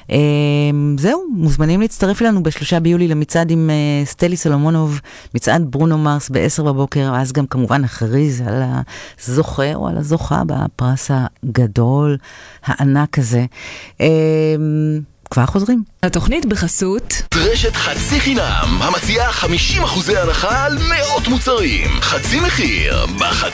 זהו, מוזמנים להצטרף אלינו ב3 ביולי למצעד עם סטלי סולומונוב, מצעד ברונו מרס ב10 בבוקר, אז גם כמובן נכריז על הזוכה או על הזוכה בפרס הגדול, הענק הזה. כבר חוזרים. התוכנית בחסות רשת חצי חינם, המציעה 50% הנחה על מאות מוצרים. חצי מחיר, בחצי